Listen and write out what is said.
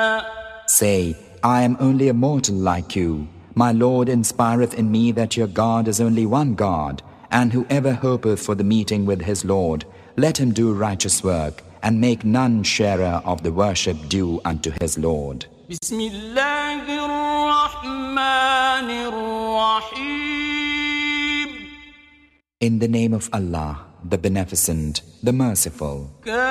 Say, I am only a mortal like you. My Lord inspireth in me that your God is only one God, and whoever hopeth for the meeting with his Lord, let him do righteous work, and make none sharer of the worship due unto his Lord. In the name of Allah, the Beneficent, the Merciful.